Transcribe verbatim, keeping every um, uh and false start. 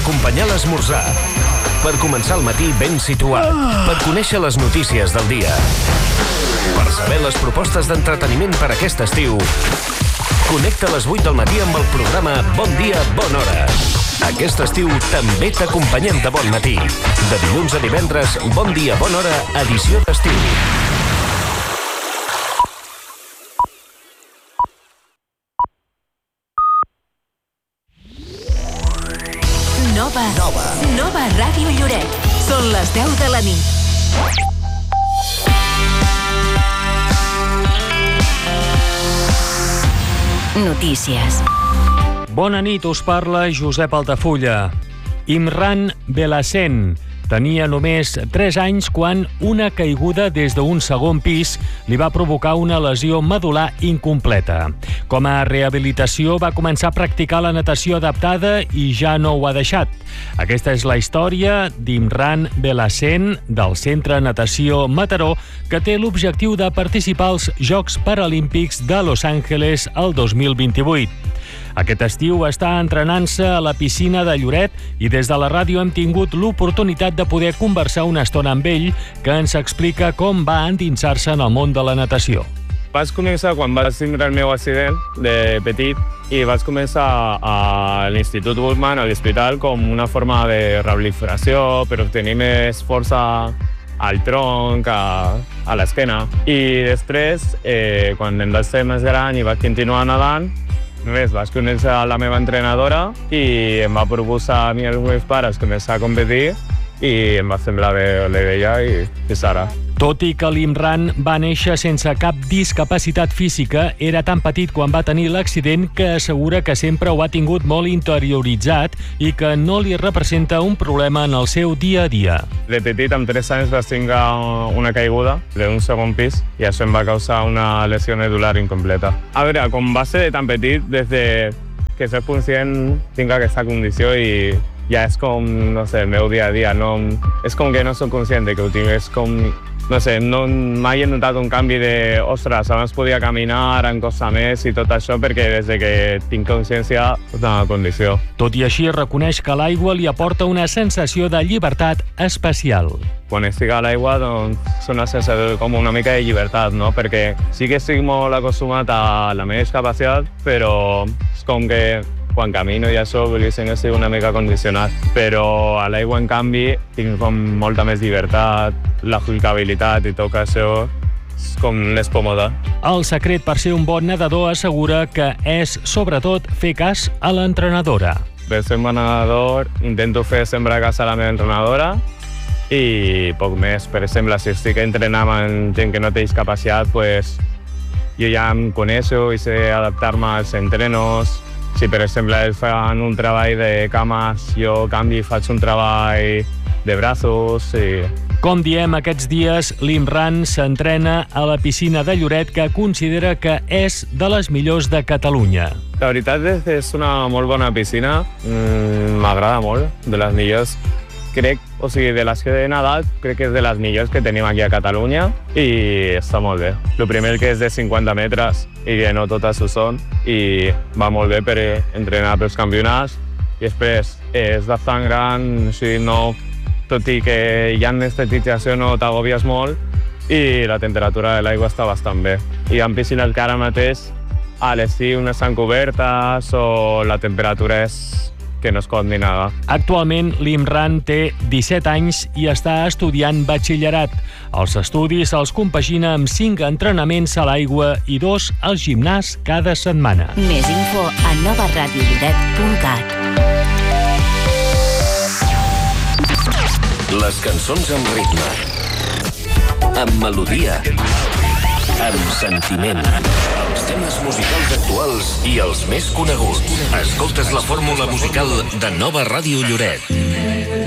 acompanyar l'esmorzar, per començar el matí ben situat, per conèixer les notícies del dia, per saber les propostes d'entreteniment per aquest estiu. Connecta a les vuit del matí amb el programa Bon dia, bona hora. Aquest estiu també t'acompanyem de bon matí. De dilluns a divendres, Bon dia, bona hora, edició d'estiu. Nova. Nova. Nova Ràdio Lloret. Són les deu de la nit. Notícies. Bona nit, us parla Josep Altafulla. Imran Belhacen tenia només tres anys quan una caiguda des d'un segon pis li va provocar una lesió medular incompleta. Com a rehabilitació va començar a practicar la natació adaptada i ja no ho ha deixat. Aquesta és la història d'Imran Belhacen del Centre Natació Mataró, que té l'objectiu de participar als Jocs Paralímpics de Los Angeles el dos mil vint-i-vuit. Aquest estiu està entrenant-se a la piscina de Lloret i des de la ràdio hem tingut l'oportunitat de poder conversar una estona amb ell, que ens explica com va endinsar-se en el món de la natació. Vaig començar quan vaig tindre el meu accident de petit i vaig començar a l'Institut Guttmann, a l'hospital, com una forma de rehabilitació per obtenir més força al tronc, a, a l'esquena. I després, eh, quan em vaig fer més gran i vaig continuar nedant, només vaig conèixer la meva entrenadora i em va proposar a mi i als meus pares començar a competir i em va semblar bé l'idea i fins ara. Tot i que l'Imran va néixer sense cap discapacitat física, era tan petit quan va tenir l'accident que assegura que sempre ho ha tingut molt interioritzat i que no li representa un problema en el seu dia a dia. De petit, amb tres anys, vaig tenir una caiguda d'un segon pis i això em va causar una lesió medular incompleta. A veure, com va ser de tan petit, des de que soc conscient tinc aquesta condició i ja és com, no sé, el meu dia a dia. No, és com que no soc conscient que ho tinc, és com... No sé, no, mai he notat un canvi de... Ostres, abans podia caminar, ara em costa més i tot això, perquè des de que tinc consciència és una condició. Tot i així, reconeix que l'aigua li aporta una sensació de llibertat especial. Quan estic a l'aigua, doncs, és una sensació com una mica de llibertat, no? Perquè sí que estic molt acostumat a la meva discapacitat, però és com que quan camino i això, diguéssim, estic una mica condicionat. Però a l'aigua, en canvi, tinc com molta més llibertat, la jugabilitat i tot això és com més còmode. El secret per ser un bon nedador assegura que és, sobretot, fer cas a l'entrenadora. Per ser un bon nedador, intento fer sempre cas a la meva entrenadora i poc més. Per exemple, si estic entrenant amb gent que no té discapacitat, pues, jo ja em coneixo i sé adaptar-me als entrenos. Si, per exemple, ells fan un treball de cames, jo canvi i faig un treball de braços. I... Com diem, aquests dies l'Imran s'entrena a la piscina de Lloret, que considera que és de les millors de Catalunya. La veritat és que és una molt bona piscina, m'agrada molt, de les millors. Crec, o sigui, de les que he nedat, crec que és de les millors que tenim aquí a Catalunya i està molt bé. El primer que és de cinquanta metres i que no totes ho són i va molt bé per entrenar pels campionats i després és bastant gran, o sigui, no, tot i que hi ha estetització no t'agobies molt i la temperatura de l'aigua està bastant bé. Hi ha piscines que ara mateix a l'estiu no estan cobertes o la temperatura és que no es pot ni nedar. Actualment, l'Imran té disset anys i està estudiant batxillerat. Els estudis els compagina amb cinc entrenaments a l'aigua i dos al gimnàs cada setmana. Més info a nova ràdio lloret punt cat. Les cançons amb ritme, amb melodia, amb sentiment. Els temes musicals actuals i els més coneguts. Escoltes la fórmula musical de Nova Ràdio Lloret.